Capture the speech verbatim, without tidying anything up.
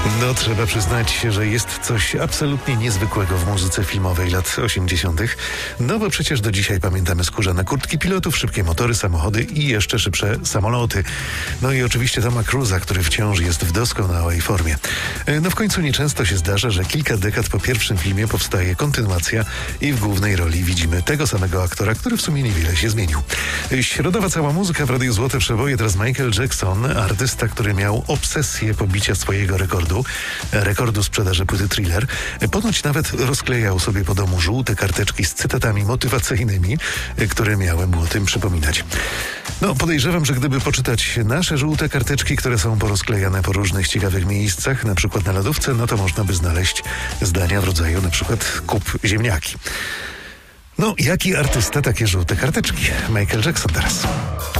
No, trzeba przyznać, że jest coś absolutnie niezwykłego w muzyce filmowej lat osiemdziesiątych. No bo przecież do dzisiaj pamiętamy skórzane kurtki pilotów, szybkie motory, samochody i jeszcze szybsze samoloty. No i oczywiście Toma Cruise'a, który wciąż jest w doskonałej formie. No w końcu nieczęsto się zdarza, że kilka dekad po pierwszym filmie powstaje kontynuacja i w głównej roli widzimy tego samego aktora, który w sumie niewiele się zmienił. Środowa cała muzyka w Radiu Złote Przeboje, teraz Michael Jackson, artysta, który miał obsesję pobicia swojego rekordu, rekordu sprzedaży płyty Thriller. Ponoć nawet rozklejał sobie po domu żółte karteczki z cytatami motywacyjnymi, które miały mu o tym przypominać. No, podejrzewam, że gdyby poczytać nasze żółte karteczki, które są porozklejane po różnych ciekawych miejscach, na przykład na lodówce, no to można by znaleźć zdania w rodzaju na przykład kup ziemniaki. No, jaki artysta takie żółte karteczki? Michael Jackson teraz.